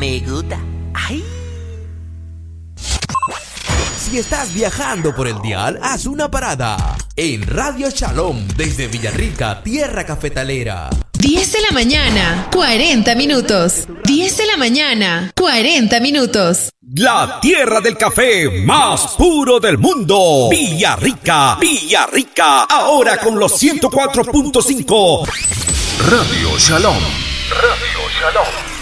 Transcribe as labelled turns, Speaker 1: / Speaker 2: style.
Speaker 1: Me gusta. ¡Ay!
Speaker 2: Si estás viajando por el dial, haz una parada en Radio Shalom desde Villarrica, tierra cafetalera.
Speaker 3: 10 de la mañana, 40 minutos. 10 de la mañana, 40 minutos.
Speaker 4: La tierra del café más puro del mundo. Villarrica, Villarrica. Ahora con los 104.5.
Speaker 5: Radio Shalom. Radio Shalom.